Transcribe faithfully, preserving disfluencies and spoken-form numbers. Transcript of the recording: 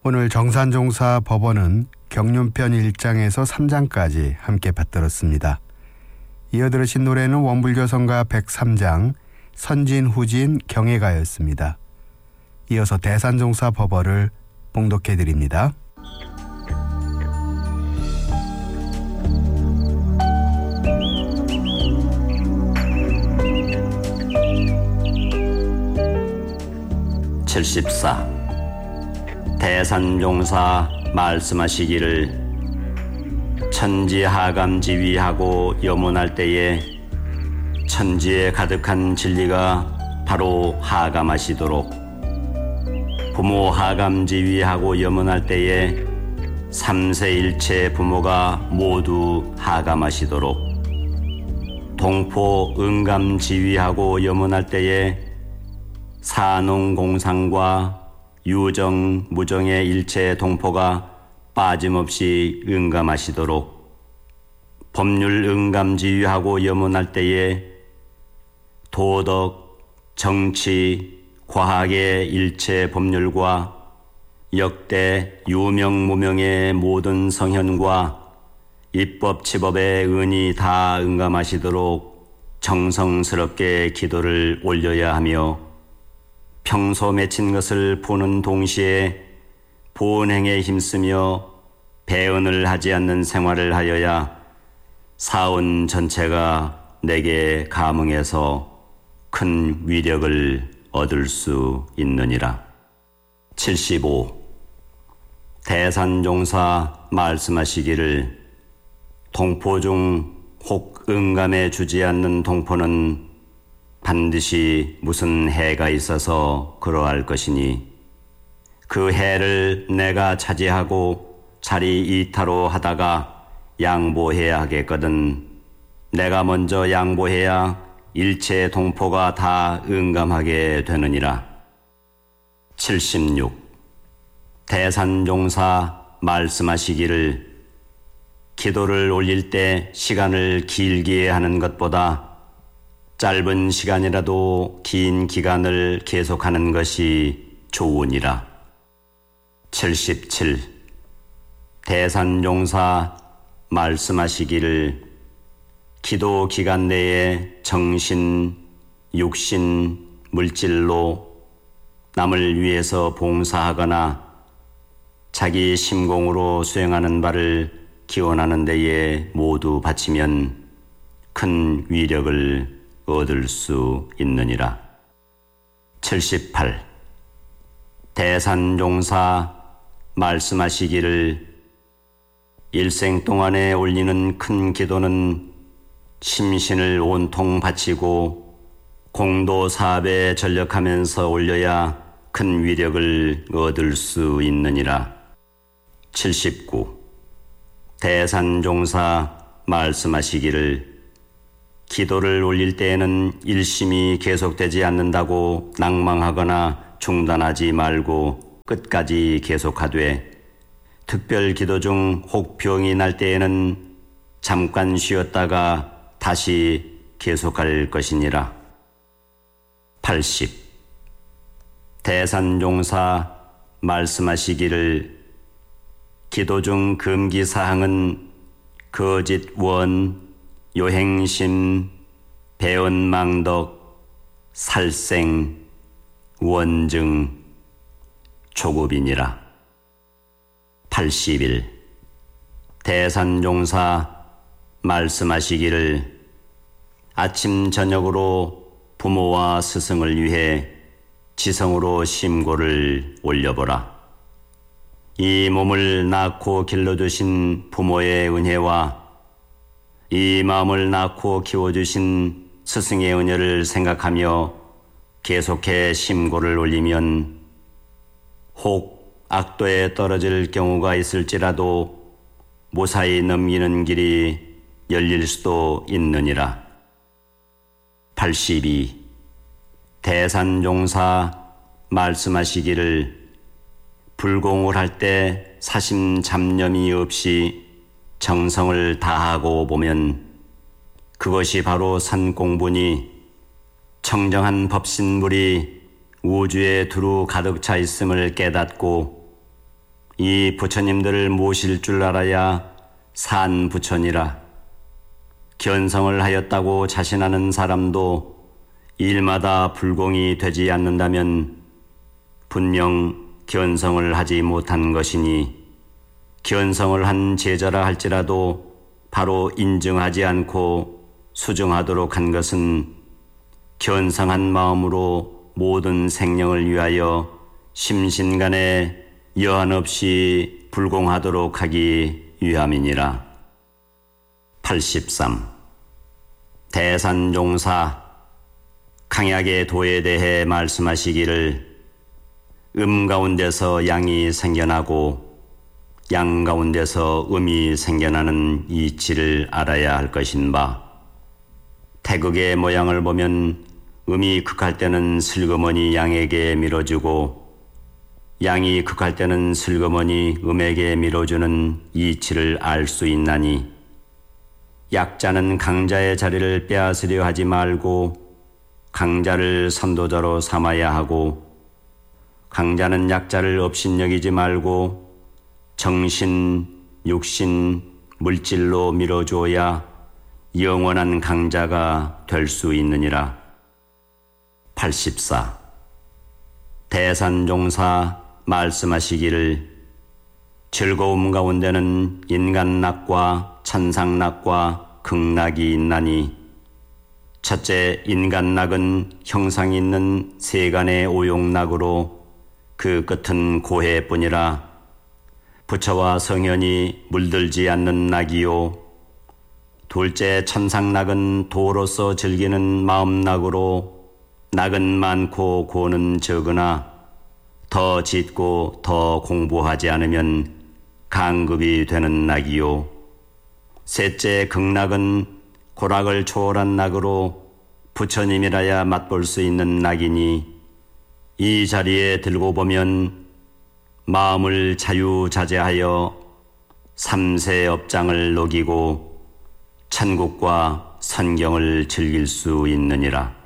오늘 정산종사 법원은 경륜편 일 장에서 삼 장까지 함께 받들었습니다. 이어 들으신 노래는 원불교성가 백삼 장 선진후진 경애가였습니다. 이어서 대산종사 법어를 봉독해 드립니다. 칠십사. 대산종사 말씀하시기를 천지하감지위하고 염원할 때에 천지에 가득한 진리가 바로 하감하시도록, 부모 하감지위하고 염원할 때에 삼세일체 부모가 모두 하감하시도록, 동포 응감지위하고 염원할 때에 사농공상과 유정, 무정의 일체 동포가 빠짐없이 응감하시도록, 법률 응감지휘하고 염원할 때에 도덕, 정치, 과학의 일체 법률과 역대 유명 무명의 모든 성현과 입법 치법의 은이 다 응감하시도록 정성스럽게 기도를 올려야 하며, 평소 맺힌 것을 보는 동시에 본행에 힘쓰며 배은을 하지 않는 생활을 하여야 사원 전체가 내게 감응해서 큰 위력을 얻을 수 있느니라. 칠십오. 대산종사 말씀하시기를 동포 중 혹 응감에 주지 않는 동포는 반드시 무슨 해가 있어서 그러할 것이니 그 해를 내가 차지하고 자리 이타로 하다가 양보해야 하겠거든 내가 먼저 양보해야 일체 동포가 다 응감하게 되느니라. 칠십육. 대산종사 말씀하시기를 기도를 올릴 때 시간을 길게 하는 것보다 짧은 시간이라도 긴 기간을 계속하는 것이 좋으니라. 칠십칠. 대산종사 말씀하시기를 기도 기간 내에 정신, 육신, 물질로 남을 위해서 봉사하거나 자기 심공으로 수행하는 바를 기원하는 데에 모두 바치면 큰 위력을 얻을 수 있느니라. 칠십팔. 대산종사 말씀하시기를 일생 동안에 올리는 큰 기도는 심신을 온통 바치고 공도 사업에 전력하면서 올려야 큰 위력을 얻을 수 있느니라. 칠십구. 대산종사 말씀하시기를 기도를 올릴 때에는 일심이 계속되지 않는다고 낭망하거나 중단하지 말고 끝까지 계속하되 특별 기도 중 혹 병이 날 때에는 잠깐 쉬었다가 다시 계속할 것이니라. 팔십. 대산종사 말씀하시기를 기도 중 금기사항은 거짓 원, 요행심, 배언망덕, 살생, 원증, 조급이니라. 팔십일. 대산종사 말씀하시기를 아침 저녁으로 부모와 스승을 위해 지성으로 심고를 올려보라. 이 몸을 낳고 길러주신 부모의 은혜와 이 마음을 낳고 키워주신 스승의 은혜를 생각하며 계속해 심고를 올리면 혹 악도에 떨어질 경우가 있을지라도 무사히 넘기는 길이 열릴 수도 있느니라. 팔십이. 대산종사 말씀하시기를 불공을 할 때 사심 잡념이 없이 정성을 다하고 보면 그것이 바로 산공부니 청정한 법신물이 우주에 두루 가득 차 있음을 깨닫고 이 부처님들을 모실 줄 알아야 산 부처니라. 견성을 하였다고 자신하는 사람도 일마다 불공이 되지 않는다면 분명 견성을 하지 못한 것이니, 견성을 한 제자라 할지라도 바로 인정하지 않고 수정하도록 한 것은 견성한 마음으로 모든 생명을 위하여 심신간에 여한 없이 불공하도록 하기 위함이니라. 팔십삼. 대산종사 강약의 도에 대해 말씀하시기를, 음 가운데서 양이 생겨나고 양 가운데서 음이 생겨나는 이치를 알아야 할 것인바, 태극의 모양을 보면 음이 극할 때는 슬그머니 양에게 밀어주고 양이 극할 때는 슬그머니 음에게 밀어주는 이치를 알 수 있나니, 약자는 강자의 자리를 빼앗으려 하지 말고 강자를 선도자로 삼아야 하고, 강자는 약자를 업신여기지 말고 정신, 육신, 물질로 밀어줘야 영원한 강자가 될 수 있느니라. 팔십사. 대산종사 말씀하시기를, 즐거움 가운데는 인간낙과 천상낙과 극낙이 있나니, 첫째 인간낙은 형상이 있는 세간의 오용낙으로 그 끝은 고해뿐이라 부처와 성현이 물들지 않는 낙이요, 둘째 천상낙은 도로서 즐기는 마음낙으로 낙은 많고 고는 적으나 더 짓고 더 공부하지 않으면 강급이 되는 낙이요, 셋째 극낙은 고락을 초월한 낙으로 부처님이라야 맛볼 수 있는 낙이니, 이 자리에 들고 보면 마음을 자유자재하여 삼세 업장을 녹이고 천국과 선경을 즐길 수 있느니라.